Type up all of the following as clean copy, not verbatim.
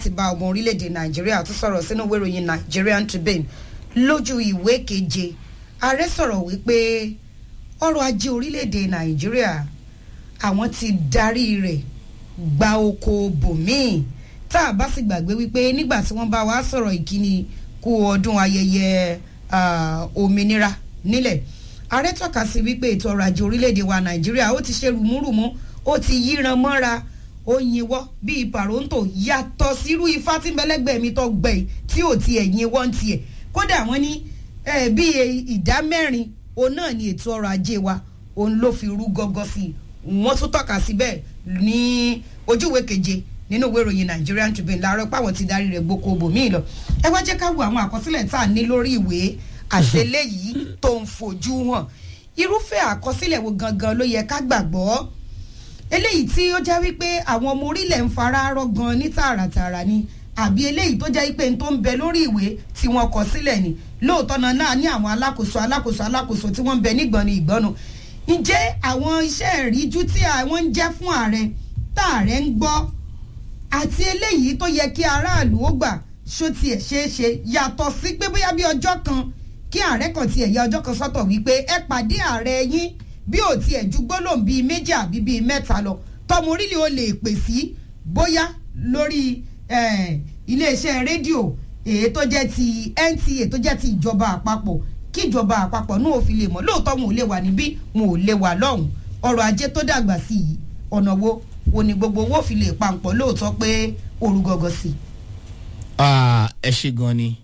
láti bá ọmọ orílẹ̀-èdè Nàìjíríà tó sọ̀rọ̀ sínú ìwé ìròyìn Nigerian Tribune lójú ìwé keje ààrẹ sọ̀rọ̀ wípé ọrọ̀ ajé orílẹ̀-èdè Nàìjíríà àwọn ti darí rẹ̀ gba oko bòmíì tá a bá sì gbàgbé wípé nígbà tí wọ́n bá wa sọ̀rọ̀ ìkíni kú ọdún ayẹyẹ òmìnira nílẹ̀ ààrẹ tọ́ka sí wípé ètò ọrọ̀ ajé orílẹ̀-èdè wa Nàìjíríà ó ti ṣe rùmúrùmú ó ti yíran mọ́ra ó yinwọ́ bíi pàróńtò yàtọ̀ sírú ifá tí mẹlẹ́gbẹ̀ẹ́ mi tó gbẹ̀yìn tí ò tiẹ̀ yinwọ́ ń tiẹ̀ kódà wọ́n ní bíi ìdá mẹ́rin òun náà ni ètò ọrọ̀ ajé wa òun ló fi rú gọ́gọ́ sí i wọ́n tún tọ́ka sí bẹ́ẹ̀ ní ojúwe keje nínú ìwé ìròyìn Nigerian Tribune láàárọ̀ páwọn ti darí rẹ̀ gboko bòmíì lọ ẹ wá jẹ́ ká wo àwọn àkọsílẹ̀ tá a ní lórí ìwé àṣẹlẹ̀ yìí tó ń fojú hàn irúfẹ́ àkọsílẹ̀ wo gangan ló yẹ ká gbàgbọ́ eléyìí tí ó jẹ́ wípé àwọn ọmọ orílẹ̀ ń fara rọ́ gan ní tààràtààrà ni àbí eléyìí tó jẹ́ wípé n tó ń bẹ lórí ìwé tí wọ́n kọ sílẹ̀ ni lóòótọ́ náà ní àwọn alákòóso tí wọ́n ń bẹ nígbọ̀nì ìgbọ́nu ǹjẹ́ àwọn iṣẹ́ ìríjú tí àwọn ń jẹ́ fún ààrẹ tá ààrẹ ń gbọ́ àti eléyìí tó yẹ kí aráàlú ó gbà ṣó tiẹ̀ ṣeé ṣe yàtọ̀ sí pé bóyá bí ọjọ́ kan kí ààrẹ kan tiẹ̀ ya ọjọ́ kan sọ́tọ̀ wípé ẹ pàdé ààrẹ yín bí ò tiẹ̀ ju gbólóhùn bíi méjì àbí bíi mẹ́ta lọ tọmọ orílẹ̀ ó lè pè sí bóyá lórí iléeṣẹ́ rédíò èyí tó jẹ́ ti NTA tó jẹ́ ti ìjọba àpapọ̀ kí ìjọba àpapọ̀ náà ò fi lè mọ̀ lóòótọ́ wọn ò lè wà níbí wọn ò lè wà lọ́hùn ọrọ̀ ajé tó dàgbà sí yìí ọ̀nà wo ni gbogbo owó fi lè pampọ̀ lóòótọ́ pé oru gọ́gọ́ sí. ẹ ṣe gan ni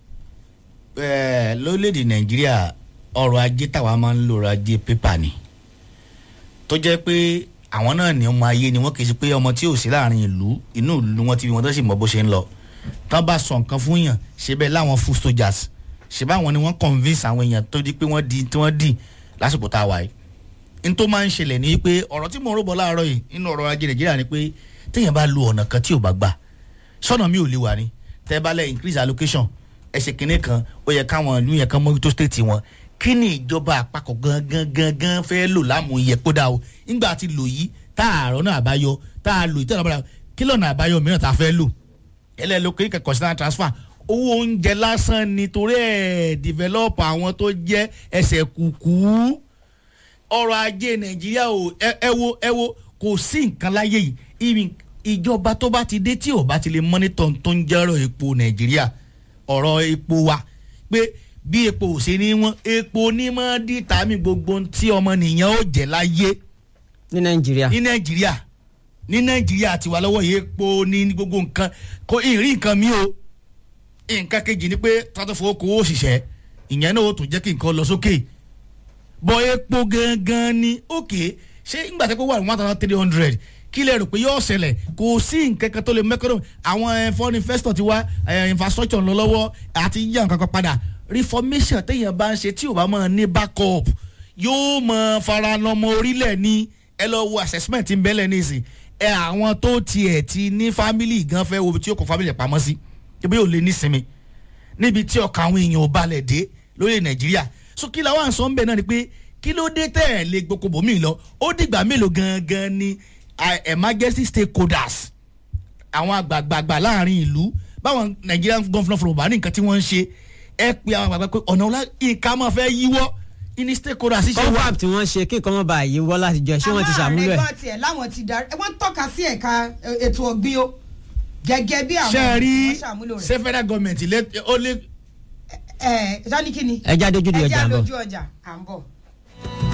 lórílẹ̀‐èdè Nàìjíríà ọrọ̀ ajé táwa máa ń lo ọrọ̀ ajé pépà ni tó jẹ́ pé àwọn náà ní ọmọ ayé ni wọ́n kì í ṣe pé ọmọ tí ò sí láàrin ìlú inú ìlú wọn ti fi wọn tó sì mọ bó ṣe ń lọ tán bá sọ nǹkan fún yàn ṣe bẹ́ẹ̀ láwọn food soldiers ṣe báwọn ni wọ́n convince àwọn èèyàn tó di pé wọ́n di lásìkò tá a wà yìí n tó máa ń ṣẹlẹ̀ ní pé ọ̀rọ̀ tí mo ń ròbọ̀ láàárọ̀ yìí nínú ọ̀rọ̀ ajé Nàìjíríà ni pé téèyàn bá lo ọ̀nà kan tí ò bá gbà sọ́nà mi ò lè wà ní tẹ́ bá lẹ́ increase allocation ẹ̀ṣẹ̀ kìnìún kan ó yẹ káwọn ìlú yẹn kan mójútó state wọn kí ni ìjọba àpapọ̀ gangan fẹ́ lò lámúyẹ kódà o nígbà tí lò yìí tá àárọ̀ náà àbáyọ tá a lò yìí tá a lọ́bàdà kí lọ́nà àbáyọ mìíràn tá a fẹ́ lò ẹlẹ́lókè consider transfer owó oúnjẹ lásán nítorí ẹ̀ develop àwọn tó jẹ́ ẹsẹ̀ kùkú ọrọ̀ ajé Nàìjíríà o ẹ wo kò sí nǹkan láyé yìí ìjọba tó bá ti dé tí ò bá ti lè monitor tó ń jẹ́rọ̀ epo Nàìjíríà ọ̀rọ̀ epo wa pé bí epo ò ṣe ní wọn epo ní mọ́ dìtà mi gbogbo tí ọmọnìyàn ó jẹ́ láyé ní Nàìjíríà ti wà lọ́wọ́ yìí epo ní gbogbo nǹkan kò ìrìn nǹkan mi o nǹkan kejì ni pé tọ́tọ́ fowó kó òṣìṣẹ́ ìyẹn náà ó tún jẹ́ kí nǹkan lọ sókè bọ́ epo gangan ni òkè ṣé ìgbà tí kò wà ní 1300 kí lè rò pé yóò ṣẹlẹ̀ kò sí nǹkan kan tó lè mẹ́kọ́rọ̀ àwọn foreign investor ti wá infrastructure ń lọ lọ́wọ́ àti yíyá nǹkan kan padà reformation téèyàn bá ń ṣe tí ò bá máa ní backup yóò máa faranọmọ orílẹ̀ ní ẹ lọ wo assessment ń bẹ́lẹ̀ nísìn àwọn tó tiẹ̀ ti ní family gan fẹ́ wo tí ó kọ family pamọ́ sí ebi yóò lè nísinmi níbi tí ọkàn àwọn èèyàn ò balẹ̀ dé lórí Nàìjíríà so kí làwọn àǹsọ̀ ń bẹ̀ náà ni pé kí ló dé tẹ̀ lé gbogbo mi lọ ó dìgbà mélòó gangan ni emergency stakeholders àwọn àgbààgbà láàrin ìlú báwọn Nigerian governor from ọba ní nǹkan tí wọ́n ń ṣe ẹ pé àwọn àgbàgbà pé ọ̀nà ọ̀la nǹkan máa fẹ́ yíwọ́ ní stakeholders ṣiṣẹ́ wà. confab tí wọ́n ṣe kí nǹkan máa bá yíwọ́ láti jọ ṣé wọ́n ti ṣàmúlò ẹ̀. àwọn àrẹ gan tiẹ̀ láwọn ti darí wọ́n tọ́ka sí ẹ̀ka ètò ọ̀gbìn o gẹ́gẹ́ bí àwọn wọ́n ṣàmúlò rẹ̀. ṣe federal government ó lé. sani kí ni. ẹja dojú di ọjà ń bọ̀. ẹja dojú ọjà à ń bọ̀.